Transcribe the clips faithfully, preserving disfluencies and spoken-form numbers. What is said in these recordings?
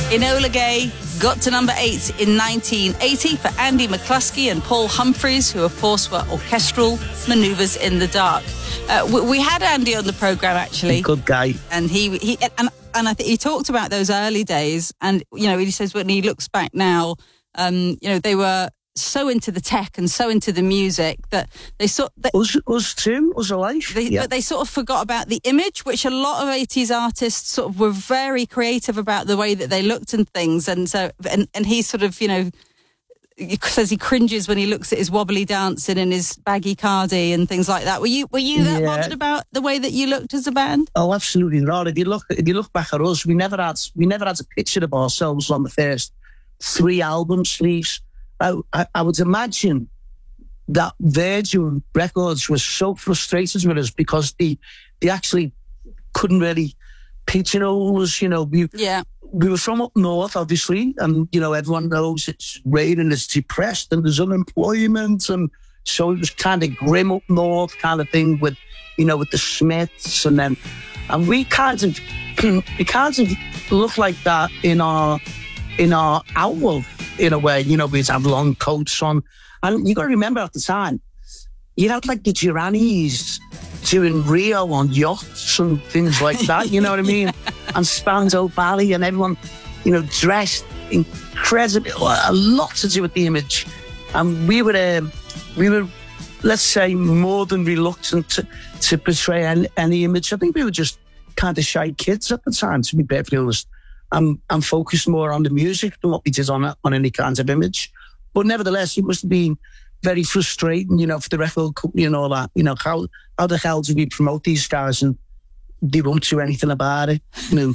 Enola Gay got to number eight in nineteen eighty for Andy McCluskey and Paul Humphreys, who, of course, were Orchestral Manoeuvres in the Dark. Uh, we, we had Andy on the programme, actually. Good guy. And he, he and, and I think he talked about those early days. And, you know, he says when he looks back now, um, you know, they were so into the tech and so into the music that they sort they, us, us too, us alive. They, yeah. But they sort of forgot about the image, which a lot of eighties artists sort of were very creative about the way that they looked and things. And so, and, and he sort of, you know, says he cringes when he looks at his wobbly dancing and his baggy cardi and things like that. Were you were you that yeah. bothered about the way that you looked as a band? Oh, absolutely not. If you look, if you look back at us, we never had we never had a picture of ourselves on the first three album sleeves. I, I, I would imagine that Virgin Records was so frustrated with us because they they actually couldn't really pigeonhole us. You know, we yeah. we were from up north, obviously, and you know everyone knows it's raining, it's depressed, and there's unemployment, and so it was kind of grim up north, kind of thing with you know with the Smiths, and then and we kind of we kind of look like that in our in our outlook. In a way, you know, we'd have long coats on. And you got to remember at the time, you had like the Giranis doing Rio on yachts and things like that, you know what I mean? And Spandau Ballet and everyone, you know, dressed incredibly, a lot to do with the image. And we were, um, we were, let's say, more than reluctant to, to portray any, any image. I think we were just kind of shy kids at the time, to be perfectly honest. I'm, I'm focused more on the music than what we did on on any kind of image. But nevertheless, it must have been very frustrating, you know, for the record company and all that. You know, how how the hell do we promote these guys and they won't do anything about it? You know?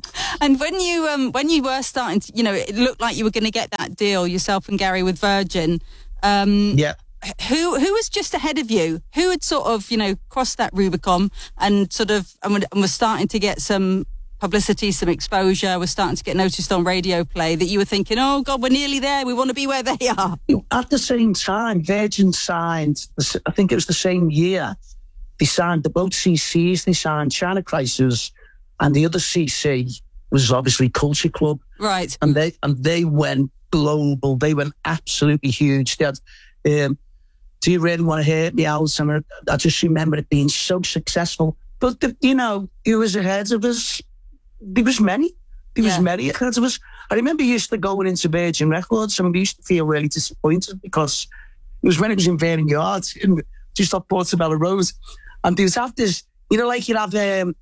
And when you um when you were starting to, you know, it looked like you were going to get that deal, yourself and Gary, with Virgin. Um, yeah. Who who was just ahead of you? Who had sort of, you know, crossed that Rubicon and sort of and was starting to get some publicity, some exposure, was starting to get noticed on radio play, that you were thinking, oh God, we're nearly there, we want to be where they are? At the same time, Virgin signed, I think it was the same year, they signed the both C Cs, they signed China Crisis, and the other C C was obviously Culture Club. Right. And they and they went global, they went absolutely huge. They had, um, do you really want to hear me out? And I just remember it being so successful. But, the, you know, who was ahead of us? There was many. There was yeah. many ahead of us. I remember used to going into Virgin Records and we used to feel really disappointed because it was when it was in Vernon Yard, just off Portobello Road. And they would have this, you know, like you'd have um,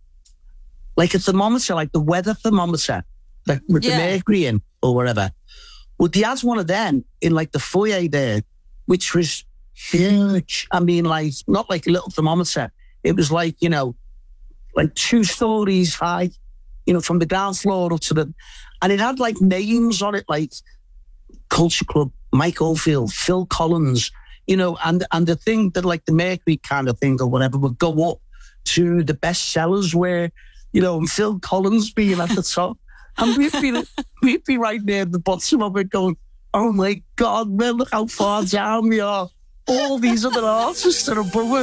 like a thermometer, like the weather thermometer, like with yeah. the mercury in or whatever. Well, they had one of them in like the foyer there, which was huge. I mean, like, not like a little thermometer. It was like, you know, like two stories high. You know, from the ground floor up to the... And it had, like, names on it, like Culture Club, Mike Oldfield, Phil Collins, you know, and and the thing that, like, the Mercury kind of thing or whatever would go up to the best sellers where, you know, and Phil Collins being at the top. And we'd be, we'd be right near the bottom of it going, oh, my God, man, look how far down we are. All these other artists are above us.